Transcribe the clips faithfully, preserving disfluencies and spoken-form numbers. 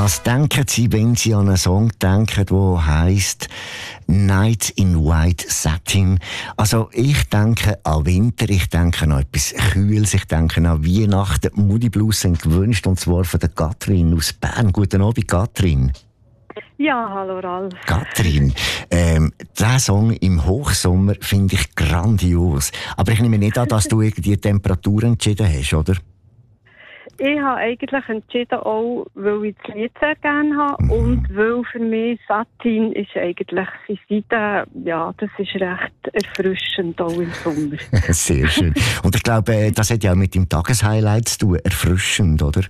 Was denken Sie, wenn Sie an einen Song denken, der heisst Night in White Satin? Also ich denke an Winter, ich denke an etwas Kühles, ich denke an Weihnachten. Moody Blues sind gewünscht, und zwar von der Katrin aus Bern. Guten Abend, Katrin. Ja, hallo Ralf. Katrin, ähm, diesen Song im Hochsommer finde ich grandios. Aber ich nehme nicht an, dass du die Temperatur entschieden hast, oder? Ich habe eigentlich entschieden, auch weil ich das Lied sehr gerne habe mhm. und weil für mich Satin ist eigentlich Seide, ja, das ist recht erfrischend auch im Sommer. Sehr schön. Und ich glaube, das hat ja auch mit dem Tageshighlight zu tun, erfrischend, oder?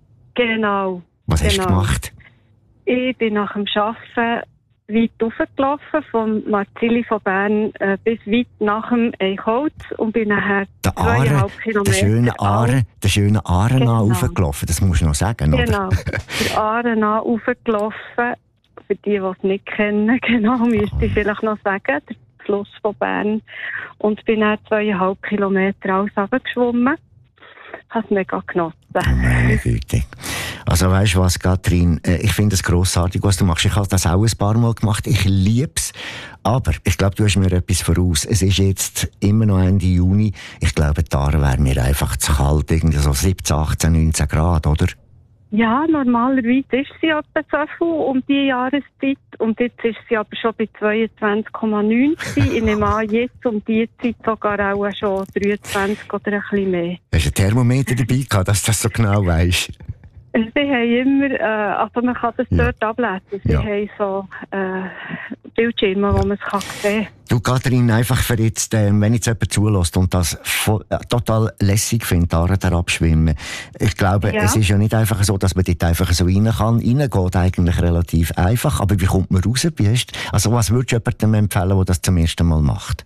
Genau. Was genau. hast du gemacht? Ich bin nach dem Arbeiten weit raufgelaufen, vom Marzili von Bern äh, bis weit nach dem Eichholz und bin nachher zweieinhalb Kilometer... Der schöne Aare, der schöne Aare genau. raufgelaufen, das musst du noch sagen, oder? Genau, der Aare raufgelaufen, für die, die es nicht kennen, genau, müsste ich vielleicht noch sagen, der Fluss von Bern. Und bin dann zweieinhalb Kilometer alles runtergeschwommen. Ich habe es mega genossen. Meine Güte. Also weisst du was, Katrin, ich finde es grossartig, was du machst. Ich habe das auch ein paar Mal gemacht. Ich liebe es. Aber ich glaube, du hast mir etwas voraus. Es ist jetzt immer noch Ende Juni. Ich glaube, die Aare wäre mir einfach zu kalt. Irgendwie so siebzehn, achtzehn, neunzehn Grad, oder? Ja, normalerweise ist sie etwa so viel um die Jahreszeit. Und jetzt ist sie aber schon bei zweiundzwanzig Komma neun. Ich nehme an, jetzt um die Zeit sogar auch schon dreiundzwanzig oder ein bisschen mehr. Hast du ein Thermometer dabei gehabt, dass du das so genau weisst? Sie haben immer, äh, also man kann das ja. dort ablesen. Sie ja. haben so äh, Bildschirme, wo man es kann sehen kann. Du, Katrin, einfach für jetzt, äh, wenn jetzt jemand zulässt und das voll, äh, total lässig findet, da abschwimmen. Ich glaube, ja. es ist ja nicht einfach so, dass man dort einfach so rein kann. Rein geht eigentlich relativ einfach, aber wie kommt man raus? Wie hast, also was würdest du jemandem empfehlen, der das zum ersten Mal macht?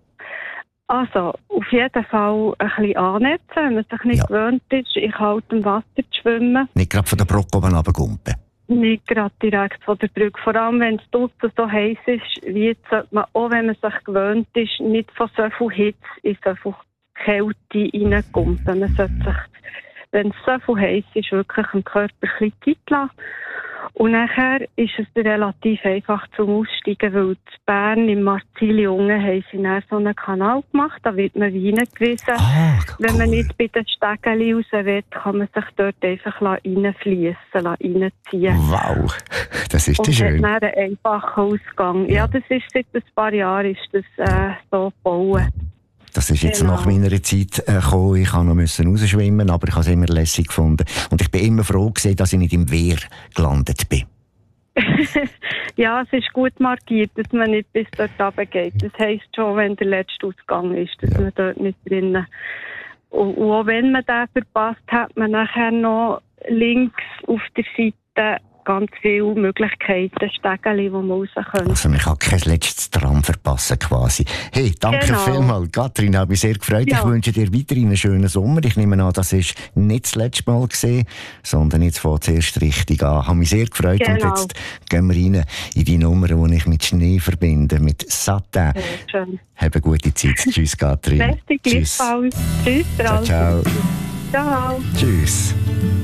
Also, auf jeden Fall ein bisschen annetzen, wenn man sich nicht ja. gewöhnt ist, in kaltem Wasser zu schwimmen. Nicht gerade von der Brocke oben runtergumpen. Nicht gerade direkt von der Brücke. Vor allem, wenn es draussen so heiß ist, wie jetzt, sollte man, auch wenn man sich gewöhnt ist, nicht von so viel Hitze in so viel Kälte reingumpen. Man sollte sich, wenn es so viel heiß ist, wirklich dem Körper ein bisschen Zeit lassen. Und nachher ist es relativ einfach zum Aussteigen, weil in Bern im Marzili unten haben sie dann so einen Kanal gemacht, da wird man reingewiesen. Ah, cool. Wenn man nicht bei den Stegeli raus will, kann man sich dort einfach reinfliessen, reinziehen. Wow, das ist ja schön. Und hat dann einen einfachen Ausgang. Ja. ja, das ist seit ein paar Jahren ist das äh, so gebaut. Das ist jetzt genau. nach meiner Zeit äh, gekommen. Ich musste noch rausschwimmen, aber ich habe es immer lässig gefunden. Und ich bin immer froh gewesen, dass ich nicht im Wehr gelandet bin. Ja, es ist gut markiert, dass man nicht bis dort runtergeht. Das heisst schon, wenn der letzte Ausgang ist, dass ja. man dort nicht drinnen. Und, und auch wenn man den verpasst, hat man nachher noch links auf der Seite ganz viele Möglichkeiten, Stegeli, wo man raus können. Also man kann kein letztes Tram verpassen quasi. Hey, danke genau. vielmals. Katrin, hat mich sehr gefreut. Ja. Ich wünsche dir weiterhin einen schönen Sommer. Ich nehme an, das ist nicht das letzte Mal gesehen, sondern jetzt fängt es erst richtig an. Ich habe mich sehr gefreut. Genau. Und jetzt gehen wir rein in die Nummer, die ich mit Schnee verbinde, mit Satin. Sehr schön. Habe eine gute Zeit. Tschüss, Katrin. Beste Tschüss. Tschüss, ciao, ciao. Ciao. Tschüss.